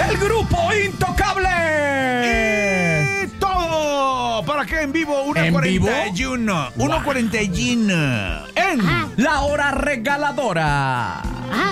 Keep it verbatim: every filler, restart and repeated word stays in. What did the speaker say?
El grupo Intocable. Y todo. ¿Para qué en vivo? ¿En vivo? uno cuarenta y uno. uno cuarenta y uno. En La Hora Regaladora.